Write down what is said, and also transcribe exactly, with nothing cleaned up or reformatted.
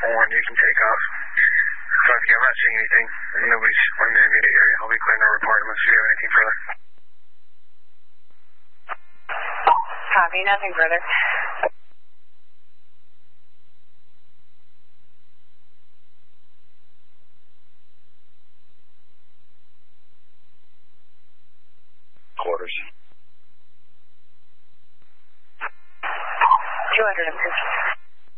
one, you can take off. Copy, I'm not seeing anything. Nobody's on the immediate area. I'll be clearing our report unless you have anything further. Copy, nothing further. Quarters. two hundred fifty.